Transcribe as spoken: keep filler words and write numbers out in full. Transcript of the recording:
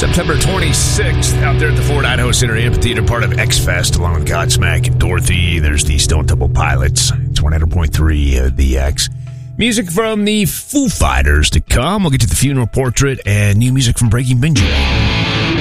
September twenty-sixth, out there at the Ford Idaho Center Amphitheater, part of X-Fest, along with Godsmack and Dorothy. There's the Stone Temple Pilots. It's one hundred point three of the X. Music from the Foo Fighters to come. We'll get to the Funeral Portrait and new music from Breaking Benjamin.